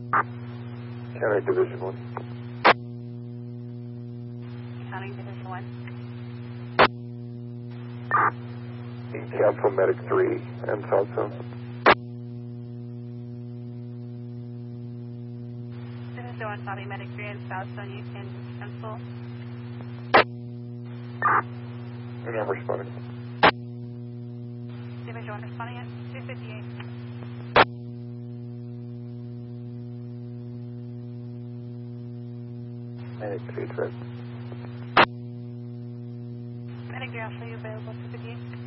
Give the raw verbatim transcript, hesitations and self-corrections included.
County Division one. County Division one. Council Medic three and South Zone. Division one, County Medic three and South Zone, you can cancel. And I'm responding. Division one responding at two fifty-eight. Medic three, threat. Medic three, I'll show you available two fifty-eight.